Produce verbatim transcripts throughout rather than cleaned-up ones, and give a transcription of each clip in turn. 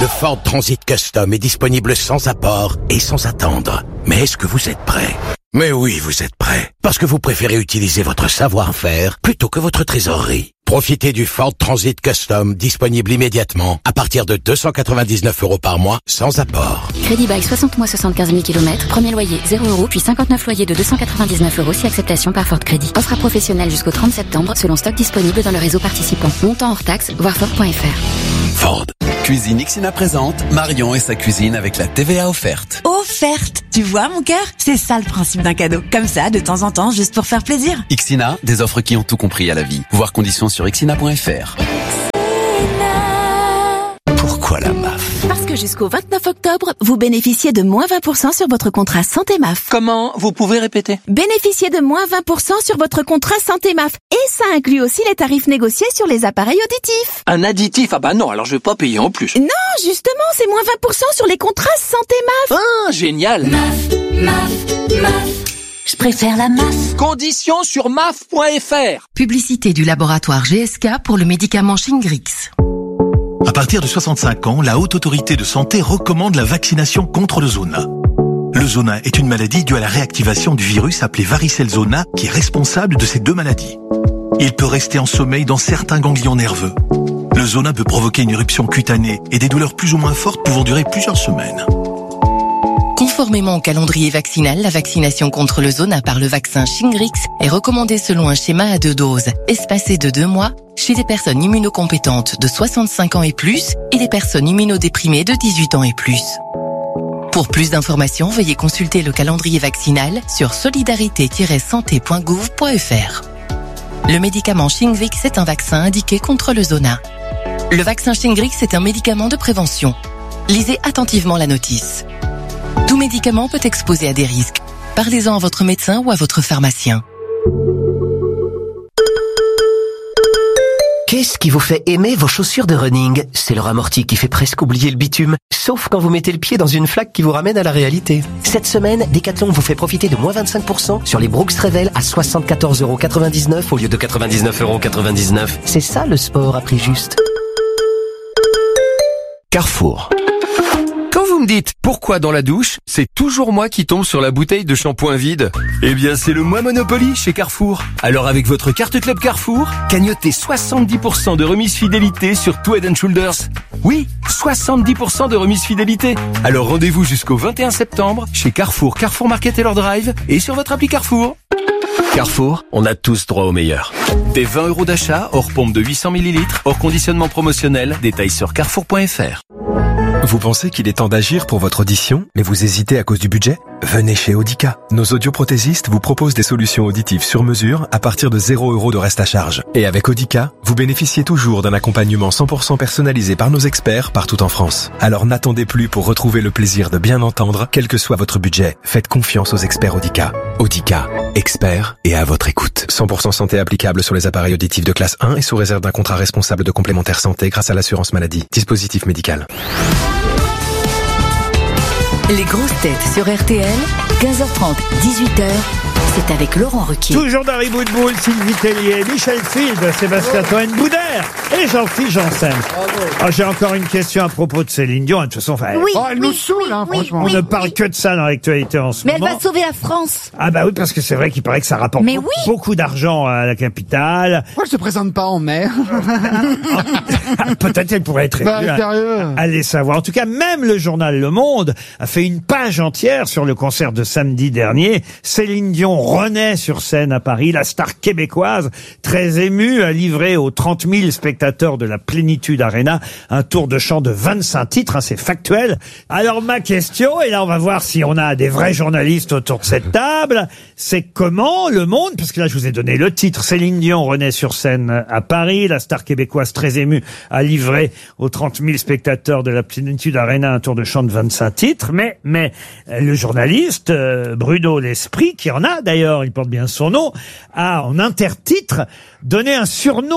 Le Ford Transit Custom est disponible sans apport et sans attendre. Mais est-ce que vous êtes prêt? Mais oui, vous êtes prêt. Parce que vous préférez utiliser votre savoir-faire plutôt que votre trésorerie. Profitez du Ford Transit Custom disponible immédiatement à partir de deux cent quatre-vingt-dix-neuf euros par mois sans apport. Crédit bail soixante mois soixante-quinze mille kilomètres. Premier loyer zéro euros puis cinquante-neuf loyers de deux cent quatre-vingt-dix-neuf euros si acceptation par Ford Crédit. Offre à professionnels jusqu'au trente septembre selon stock disponible dans le réseau participant. Montant hors taxe, voir Ford point F R. Ford. Cuisine Ixina présente Marion et sa cuisine avec la T V A offerte. Offerte. Tu vois mon cœur? C'est ça le principe d'un cadeau. Comme ça, de temps en temps, juste pour faire plaisir. Ixina, des offres qui ont tout compris à la vie. Voir conditions sur ixina point F R. Pourquoi la M A F? Parce que jusqu'au vingt-neuf octobre, vous bénéficiez de moins vingt pour cent sur votre contrat Santé M A F. Comment? Vous pouvez répéter? Bénéficiez de moins vingt pour cent sur votre contrat Santé M A F. Et ça inclut aussi les tarifs négociés sur les appareils auditifs. Un additif? Ah bah non, alors je vais pas payer en plus. Non, justement, c'est moins vingt pour cent sur les contrats Santé M A F. Ah, génial. M A F, M A F, M A F. Je préfère la M A F. Conditions sur M A F point F R. Publicité du laboratoire G S K pour le médicament Shingrix. À partir de soixante-cinq ans, la Haute Autorité de Santé recommande la vaccination contre le zona. Le zona est une maladie due à la réactivation du virus appelé varicelle zona qui est responsable de ces deux maladies. Il peut rester en sommeil dans certains ganglions nerveux. Le zona peut provoquer une éruption cutanée et des douleurs plus ou moins fortes pouvant durer plusieurs semaines. Conformément au calendrier vaccinal, la vaccination contre le zona par le vaccin Shingrix est recommandée selon un schéma à deux doses, espacé de deux mois, chez les personnes immunocompétentes de soixante-cinq ans et plus et les personnes immunodéprimées de dix-huit ans et plus. Pour plus d'informations, veuillez consulter le calendrier vaccinal sur solidarité tiret santé point gouv point F R. Le médicament Shingrix est un vaccin indiqué contre le zona. Le vaccin Shingrix est un médicament de prévention. Lisez attentivement la notice. Tout médicament peut exposer à des risques. Parlez-en à votre médecin ou à votre pharmacien. Qu'est-ce qui vous fait aimer vos chaussures de running? C'est leur amorti qui fait presque oublier le bitume, sauf quand vous mettez le pied dans une flaque qui vous ramène à la réalité. Cette semaine, Decathlon vous fait profiter de moins vingt-cinq pour cent sur les Brooks Revel à soixante-quatorze euros quatre-vingt-dix-neuf au lieu de quatre-vingt-dix-neuf euros quatre-vingt-dix-neuf. C'est ça le sport à prix juste. Carrefour. Quand vous me dites pourquoi dans la douche, c'est toujours moi qui tombe sur la bouteille de shampoing vide. Eh bien, c'est le mois Monopoly chez Carrefour. Alors avec votre carte Club Carrefour, cagnotez soixante-dix pour cent de remise fidélité sur tout Head and Shoulders. Oui, soixante-dix pour cent de remise fidélité. Alors rendez-vous jusqu'au vingt et un septembre chez Carrefour, Carrefour Market et leur drive et sur votre appli Carrefour. Carrefour, on a tous droit au meilleur. Des vingt euros d'achat, hors pompe de huit cents millilitres, hors conditionnement promotionnel, détails sur carrefour point F R. Vous pensez qu'il est temps d'agir pour votre audition, mais vous hésitez à cause du budget? Venez chez Audica. Nos audioprothésistes vous proposent des solutions auditives sur mesure à partir de zéro euros de reste à charge. Et avec Audica, vous bénéficiez toujours d'un accompagnement cent pour cent personnalisé par nos experts partout en France. Alors n'attendez plus pour retrouver le plaisir de bien entendre, quel que soit votre budget. Faites confiance aux experts Audica. Audica, experts et à votre écoute. cent pour cent santé applicable sur les appareils auditifs de classe un et sous réserve d'un contrat responsable de complémentaire santé grâce à l'assurance maladie. Dispositif médical. Les grosses têtes sur R T L, quinze heures trente, dix-huit heures, c'est avec Laurent Ruquier. Toujours Dari Boudboul, Sylvie Tellier, Michel Field, Sébastien Toen-Boudère et Jean-Philippe Janssen. Ah, j'ai encore une question à propos de Céline Dion. De toute façon, enfin, oui, oh, elle oui, nous saoule, hein, oui, franchement. oui, On ne oui, parle oui. que de ça dans l'actualité en ce Mais moment. elle va sauver la France. Ah bah oui, parce que c'est vrai qu'il paraît que ça rapporte Mais beaucoup, oui. beaucoup d'argent à la capitale. Pourquoi elle se présente pas en mai? Peut-être elle pourrait être Bah, élue. sérieux. Allez savoir. En tout cas, même le journal Le Monde a fait une page entière sur le concert de samedi dernier. Céline Dion renaît sur scène à Paris. La star québécoise, très émue, a livré aux trente mille spectateurs de la Plénitude Arena un tour de chant de vingt-cinq titres. Hein, c'est factuel. Alors ma question, et là on va voir si on a des vrais journalistes autour de cette table, c'est comment Le Monde, parce que là je vous ai donné le titre, Céline Dion renaît sur scène à Paris. La star québécoise très émue a livré aux trente mille spectateurs de la Plénitude Arena un tour de chant de vingt-cinq titres. Mais, mais le journaliste euh, Bruno L'Esprit, qui en a d'ailleurs, il porte bien son nom, a en intertitre donné un surnom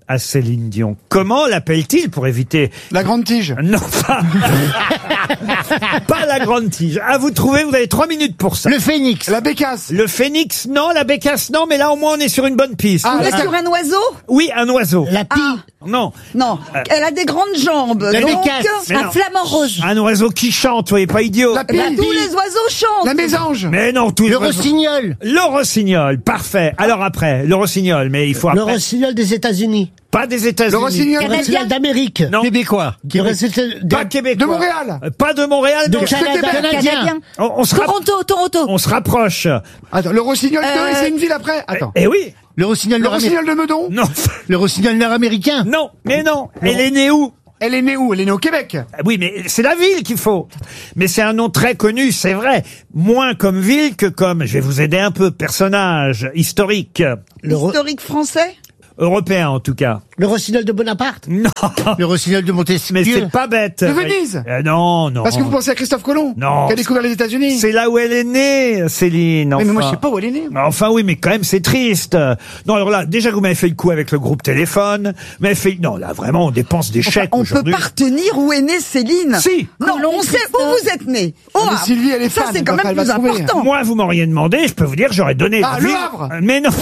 à Céline Dion. Comment l'appelle-t-il pour éviter... La grande tige. Non, pas... pas la grande tige. À vous trouver, vous avez trois minutes pour ça. Le phénix. La bécasse. Le phénix, non. La bécasse, non. Mais là, au moins, on est sur une bonne piste. Ah, on est sur un oiseau? Oui, un oiseau. La pie. Ah. Non. Non. Euh, Elle a des grandes jambes. La donc, bécasse. un flamant rose. Un oiseau qui chante, vous voyez, pas idiot. La pie. Bah, tous les oiseaux chantent. La mésange. Mais non, tous les Le oiseaux. rossignol. Le rossignol, parfois. Alors après, le rossignol, mais il faut Le après... rossignol des États-Unis. Pas des États-Unis. Le rossignol. Le rossignol d'Amérique. Non. Québécois. Qui Pas québécois. De Montréal. Euh, Pas de Montréal. De non. Canada. Canadien. On, on se rapp- Toronto, Toronto. on se rapproche. Attends, le rossignol de... Euh, C'est une ville après. Attends. Eh oui. Le rossignol Le nord-américain. rossignol de Meudon. Non. Le rossignol nord-américain. Non. Mais non. Elle est née où? Elle est née où? Elle est née au Québec. Ah oui, mais c'est la ville qu'il faut. Mais c'est un nom très connu, c'est vrai. Moins comme ville que comme, je vais vous aider un peu, personnage historique. Le, ro- Historique français? Européen, en tout cas. le rossignol de Bonaparte. Non. Le rossignol de Montesquieu. Mais c'est pas bête. De Venise. Euh, non, non. Parce que vous pensez à Christophe Colomb. Non. Qui a découvert les États-Unis. C'est là où elle est née, Céline. Oui, mais moi, enfin. je sais pas où elle est née. Enfin oui, mais quand même c'est triste. Non, alors là, déjà que vous m'avez fait le coup avec le groupe Téléphone, vous m'avez fait... Non, là vraiment, on dépense des chèques On peut aujourd'hui. pas retenir où est née Céline. Si. Non, on sait où vous êtes né. Au Ah, mais Havre. Sylvie, elle est Ça, fan, c'est donc quand même elle va plus trouver. important. Moi, vous m'auriez demandé, je peux vous dire, j'aurais donné... Ah, la Le ville. Havre. Mais non.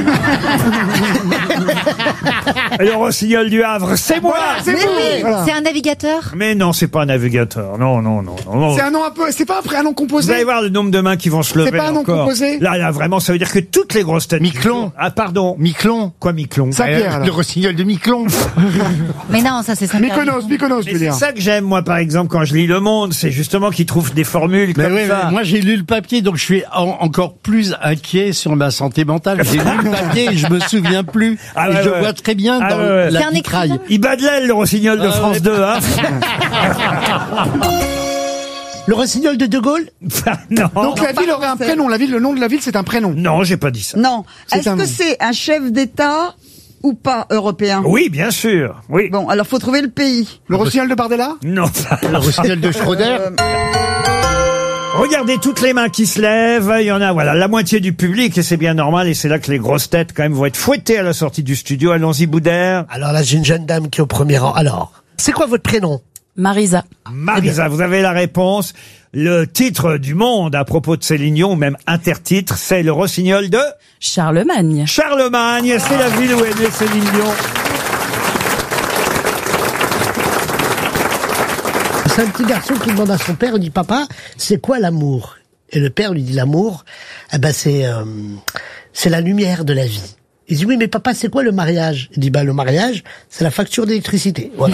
Le rossignol du Havre, c'est moi. Voilà, c'est Mais vous. oui, Voilà. c'est un navigateur. Mais non, c'est pas un navigateur. Non, non, non, non. non. C'est un nom un peu. C'est pas un prénom Vous composé. allez voir le nombre de mains qui vont se lever. C'est pas un nom encore. composé. Là, là, vraiment, ça veut dire que toutes les grosses têtes. Miquelon. Ah, pardon. Miquelon. Quoi, Miquelon? Saint-Pierre, Euh, alors. Le rossignol de Miquelon. Mais non, ça c'est ça. Mykonos, Mykonos, je Mais veux c'est dire. ça que j'aime, moi, par exemple, quand je lis Le Monde, c'est justement qu'ils trouvent des formules Mais comme oui, ça. mais moi j'ai lu le papier, donc je suis en- encore plus inquiet sur ma santé mentale. J'ai lu le papier et je me souviens plus. Ah et ouais, je ouais. vois très bien Ah dans ouais, ouais. la C'est un vitraille. écrivain. Il bat de l'aile, le rossignol de Ah France ouais. deux, hein. Le rossignol de De Gaulle. Non. Donc la ville aurait un prénom. La ville, le nom de la ville, c'est un prénom. Non, j'ai pas dit ça. Non. C'est Est-ce un que nom. c'est un chef d'État ou pas européen? Oui, bien sûr. Oui. Bon, alors faut trouver le pays. Le rossignol de Bardella. Non. Le rossignol de Schroeder. Euh, Regardez toutes les mains qui se lèvent. Il y en a, voilà, la moitié du public, et c'est bien normal. Et c'est là que les grosses têtes, quand même, vont être fouettées à la sortie du studio. Allons-y, Boudère. Alors là, j'ai une jeune dame qui est au premier rang. Alors, c'est quoi votre prénom? Marisa. Marisa, vous avez la réponse. Le titre du Monde à propos de Céline Dion, ou même intertitre, c'est Le Rossignol de Charlemagne. Charlemagne. C'est la ville où est née Céline Dion. C'est un petit garçon qui demande à son père, il dit, papa, c'est quoi l'amour? Et le père lui dit, l'amour, eh ben c'est euh, c'est la lumière de la vie. Il dit, oui, mais papa, c'est quoi le mariage? Il dit, bah le mariage, c'est la facture d'électricité. Voilà.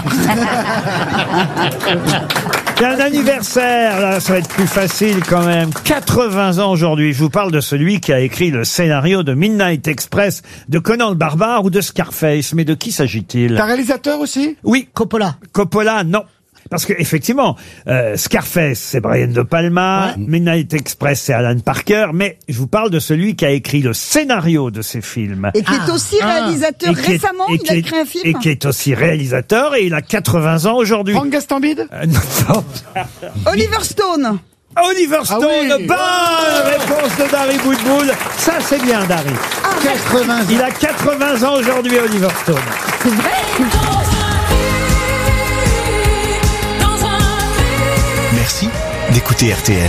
Il y a un anniversaire, là, ça va être plus facile quand même. quatre-vingts ans aujourd'hui. Je vous parle de celui qui a écrit le scénario de Midnight Express, de Conan le Barbare ou de Scarface. Mais de qui s'agit-il? T'as réalisateur aussi? Oui. Coppola. Coppola, non. Parce que effectivement, euh, Scarface, c'est Brian De Palma, Midnight Express, c'est Alan Parker, mais je vous parle de celui qui a écrit le scénario de ces films. Et qui est aussi réalisateur Et qui est- récemment, et il qui a est- écrit un film. Et qui est aussi réalisateur, et il a quatre-vingts ans aujourd'hui. Franck Gastambide. Euh, non. Oliver Stone. Oliver Stone, Ah oui. bonne réponse de Dari Boudboul. Ça, c'est bien, Dari. quatre-vingts Il a quatre-vingts ans aujourd'hui, Oliver Stone. C'est vrai. Merci d'écouter R T L.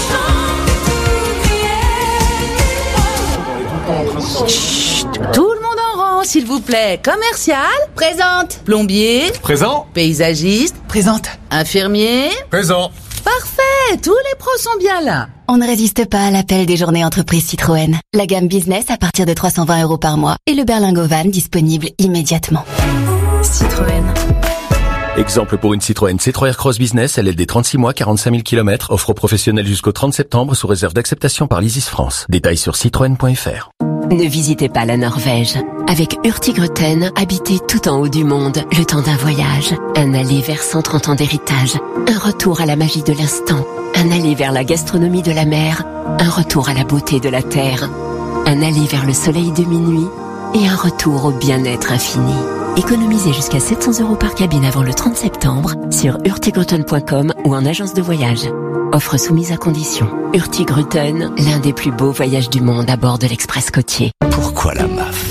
Tout le monde en rang, s'il vous plaît. Commercial. Présente. Plombier. Présent. Paysagiste. Présente. Infirmier. Présent. Parfait. Tous les pros sont bien là. On ne résiste pas à l'appel des journées entreprises Citroën. La gamme business à partir de trois cent vingt euros par mois et le berlingot van disponible immédiatement. Citroën. Exemple pour une Citroën C trois R Cross Business, L L D trente-six mois, quarante-cinq mille kilomètres, offre professionnelle jusqu'au trente septembre sous réserve d'acceptation par l'Isis France. Détails sur citroën point f r. Ne visitez pas la Norvège. Avec Hurtigruten, habitez tout en haut du monde le temps d'un voyage. Un aller vers cent trente ans d'héritage. Un retour à la magie de l'instant. Un aller vers la gastronomie de la mer. Un retour à la beauté de la terre. Un aller vers le soleil de minuit. Et un retour au bien-être infini. Économisez jusqu'à sept cents euros par cabine avant le trente septembre sur hurtigruten point com ou en agence de voyage. Offre soumise à condition. Hurtigruten, l'un des plus beaux voyages du monde à bord de l'Express côtier. Pourquoi la M A F? Parce que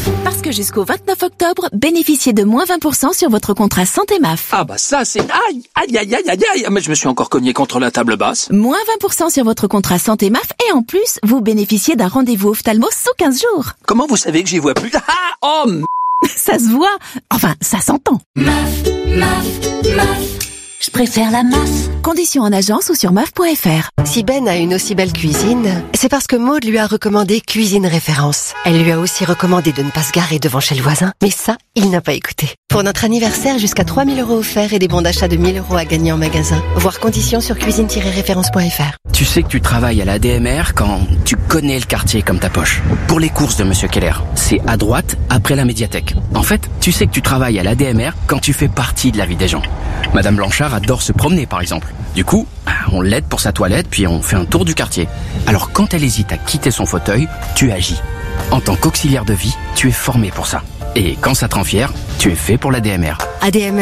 que jusqu'au vingt-neuf octobre, bénéficiez de moins vingt pour cent sur votre contrat santé M A F. Ah bah ça c'est... Aïe, aïe, aïe, aïe, aïe, aïe. Mais je me suis encore cogné contre la table basse. Moins vingt pour cent sur votre contrat santé M A F et en plus, vous bénéficiez d'un rendez-vous ophtalmo sous quinze jours. Comment vous savez que j'y vois plus? Ah, oh, m... Ça se voit. Enfin, ça s'entend. M A F, M A F, M A F. Je préfère la M A F. Conditions en agence ou sur M A F point F R. Si Ben a une aussi belle cuisine, c'est parce que Maud lui a recommandé Cuisine Référence. Elle lui a aussi recommandé de ne pas se garer devant chez le voisin, mais ça, il n'a pas écouté. Pour notre anniversaire, jusqu'à trois mille euros offerts et des bons d'achat de mille euros à gagner en magasin. Voir conditions sur cuisine tiret référence point F R. Tu sais que tu travailles à la D M R quand tu connais le quartier comme ta poche. Pour les courses de Monsieur Keller, c'est à droite, après la médiathèque. En fait, tu sais que tu travailles à la D M R quand tu fais partie de la vie des gens. Madame Blanchard adore se promener, par exemple. Du coup, on l'aide pour sa toilette, puis on fait un tour du quartier. Alors quand elle hésite à quitter son fauteuil, tu agis. En tant qu'auxiliaire de vie, tu es formé pour ça. Et quand ça te rend fier, tu es fait pour la D M R. A D M R.